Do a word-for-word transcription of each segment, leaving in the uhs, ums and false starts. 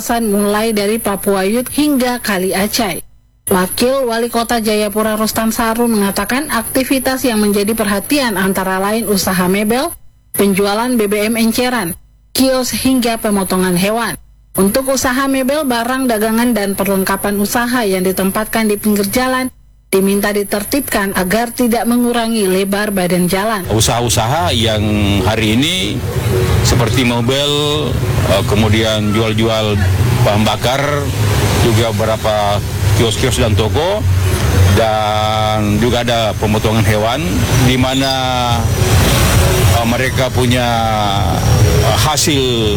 mulai dari Papua Youth hingga Kali Acai. Wakil Wali Kota Jayapura Rustan Saru mengatakan aktivitas yang menjadi perhatian antara lain usaha mebel, penjualan B B M enceran, kios hingga pemotongan hewan. Untuk usaha mebel, barang dagangan dan perlengkapan usaha yang ditempatkan di pinggir jalan diminta ditertibkan agar tidak mengurangi lebar badan jalan. Usaha-usaha yang hari ini seperti mobil, kemudian jual-jual bahan bakar, juga beberapa kios-kios dan toko, dan juga ada pemotongan hewan, di mana uh, mereka punya uh, hasil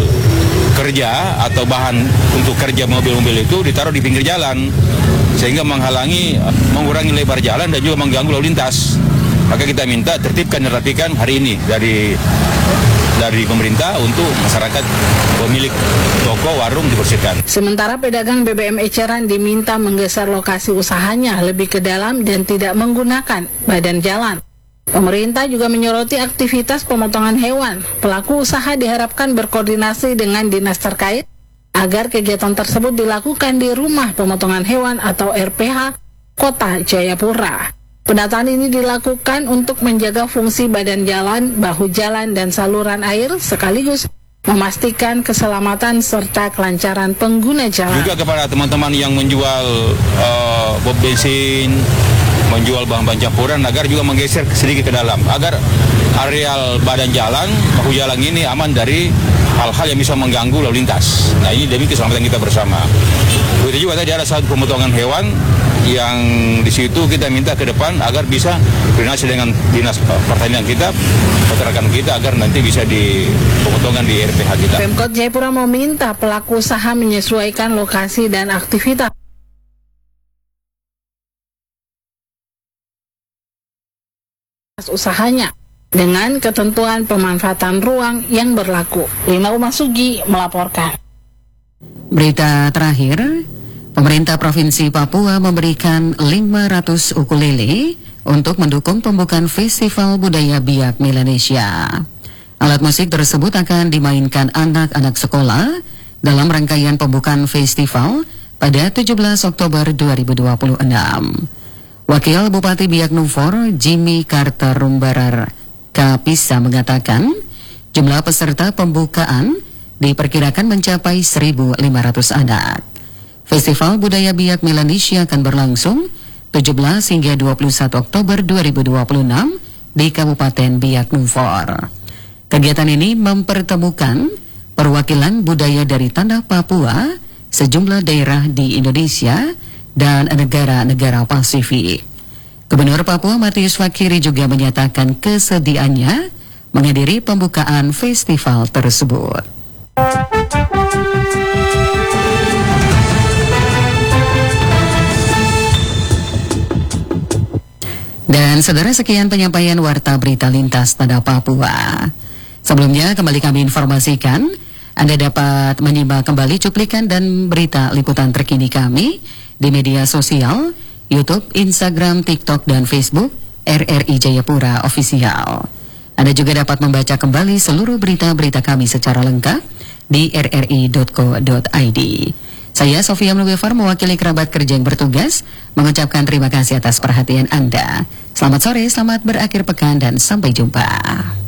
kerja atau bahan untuk kerja mobil-mobil itu ditaruh di pinggir jalan, sehingga menghalangi, uh, mengurangi lebar jalan dan juga mengganggu lalu lintas. Maka kita minta tertibkan dan rapikan hari ini dari dari pemerintah untuk masyarakat pemilik toko warung dibersihkan. Sementara pedagang B B M eceran diminta menggeser lokasi usahanya lebih ke dalam dan tidak menggunakan badan jalan. Pemerintah juga menyoroti aktivitas pemotongan hewan. Pelaku usaha diharapkan berkoordinasi dengan dinas terkait agar kegiatan tersebut dilakukan di rumah pemotongan hewan atau R P H Kota Jayapura. Pendataan ini dilakukan untuk menjaga fungsi badan jalan, bahu jalan, dan saluran air, sekaligus memastikan keselamatan serta kelancaran pengguna jalan. Juga kepada teman-teman yang menjual uh, bom bensin, menjual bahan-bahan campuran, agar juga menggeser sedikit ke dalam, agar areal badan jalan, bahu jalan ini aman dari hal-hal yang bisa mengganggu lalu lintas. Nah, ini demi keselamatan kita bersama. Begitu juga tadi ada satu pemotongan hewan yang di situ kita minta ke depan agar bisa koordinasi dengan dinas pertanian kita, peternakan kita, agar nanti bisa di pemotongan di R P H kita. Pemkot Jayapura meminta pelaku usaha menyesuaikan lokasi dan aktivitas usahanya dengan ketentuan pemanfaatan ruang yang berlaku. Lina Umasugi melaporkan. Berita terakhir, pemerintah Provinsi Papua memberikan lima ratus ukulele untuk mendukung pembukaan Festival Budaya Biak Melanesia. Alat musik tersebut akan dimainkan anak-anak sekolah dalam rangkaian pembukaan festival pada tujuh belas Oktober dua ribu dua puluh enam. Wakil Bupati Biak Numfor, Jimmy Carter Rumbarar Kapisa mengatakan jumlah peserta pembukaan diperkirakan mencapai seribu lima ratus anak. Festival Budaya Biak Melanesia akan berlangsung tujuh belas hingga dua puluh satu Oktober dua ribu dua puluh enam di Kabupaten Biak Numfor. Kegiatan ini mempertemukan perwakilan budaya dari tanah Papua, sejumlah daerah di Indonesia, dan negara-negara Pasifik. Gubernur Papua Matius Fakiri juga menyatakan kesediaannya menghadiri pembukaan festival tersebut. Dan saudara, sekian penyampaian Warta Berita Lintas Tanah Papua. Sebelumnya kembali kami informasikan, Anda dapat menyimak kembali cuplikan dan berita liputan terkini kami di media sosial, YouTube, Instagram, TikTok, dan Facebook R R I Jayapura Official. Anda juga dapat membaca kembali seluruh berita-berita kami secara lengkap di r r i dot co dot i d. Saya Sofia Mnuwefar mewakili kerabat kerja yang bertugas mengucapkan terima kasih atas perhatian Anda. Selamat sore, selamat berakhir pekan, dan sampai jumpa.